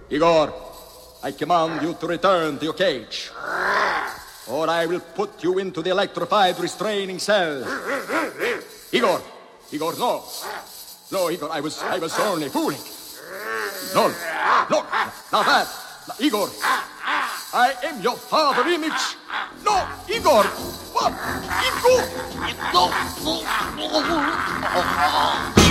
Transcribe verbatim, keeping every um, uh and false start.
Igor, I command you to return to your cage, or I will put you into the electrified restraining cell. Igor, Igor, no. No, Igor, I was, I was only fooling. No, no, now that, Igor, I am your father image. No, Igor, what? Igor, no, no, no.